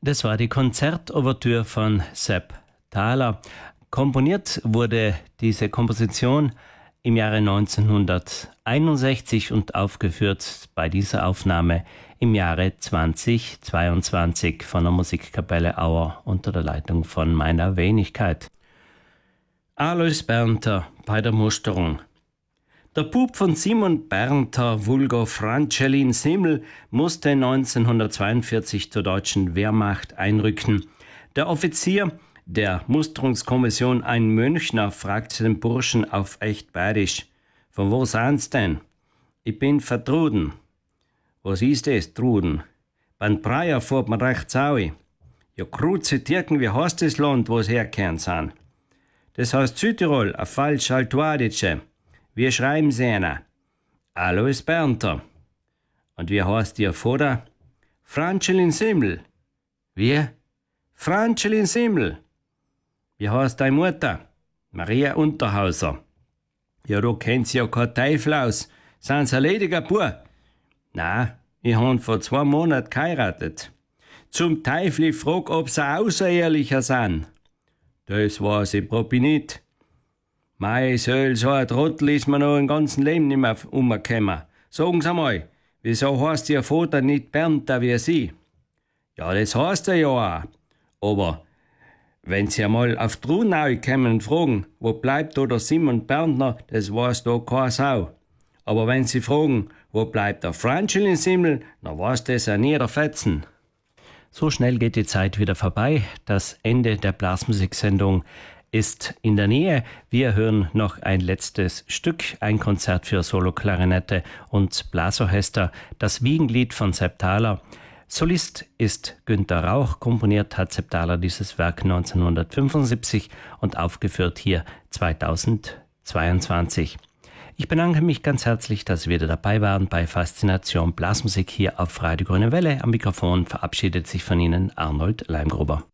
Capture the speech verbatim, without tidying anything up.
Das war die Konzertouvertüre von Sepp Thaler. Komponiert wurde diese Komposition im Jahre neunzehnhunderteinundsechzig und aufgeführt bei dieser Aufnahme im Jahre zweitausendzweiundzwanzig von der Musikkapelle Auer unter der Leitung von meiner Wenigkeit. Alois Bernter bei der Musterung. Der Bub von Simon Bernter, vulgo Francelin Simmel, musste neunzehnhundertzweiundvierzig zur deutschen Wehrmacht einrücken. Der Offizier der Musterungskommission, ein Münchner, fragte den Burschen auf echt Bayerisch: Von wo sind's denn? Ich bin von Truden. Was ist das, Truden? Beim Breyer fährt man rechts au. Ja, Kruze Tirken, wie heißt das Land, wo's herkehren sind? Das heißt Südtirol, a falsch Altwadische. Wir schreiben sie einer. Alois Bernter. Und wie heißt ihr Vater? Francelin Simmel. Wie? Francelin Simmel. Wie heißt deine Mutter? Maria Unterhauser. Ja, du kennst ja kein Teufel aus. Sind sie ein lediger Bub? Na, ich han vor zwei Monaten geheiratet. Zum Teufel, ich frag, ob sie außerehelicher sind. Das weiß ich, probi nicht. Mei Söll, so ein Trottel ist mir noch im ganzen Leben nicht mehr umgekommen. Sagen Sie mal, wieso heißt Ihr Vater nicht Bernter wie Sie? Ja, das heißt er ja auch. Aber wenn Sie einmal auf Trunau kommen und fragen, wo bleibt da der Simon Berntner, das weiß da keine Sau. Aber wenn Sie fragen, wo bleibt der Francelin Simmel, dann weiß das ja nie der Fetzen. So schnell geht die Zeit wieder vorbei. Das Ende der Blasmusiksendung ist in der Nähe. Wir hören noch ein letztes Stück, ein Konzert für Solo-Klarinette und Blasorchester, das Wiegenlied von Sepp Thaler. Solist ist Günter Rauch, komponiert hat Sepp Thaler dieses Werk neunzehnhundertfünfundsiebzig und aufgeführt hier zweitausendzweiundzwanzig. Ich bedanke mich ganz herzlich, dass Sie wieder dabei waren bei Faszination Blasmusik hier auf Radio Grüne Welle. Am Mikrofon verabschiedet sich von Ihnen Arnold Leimgruber.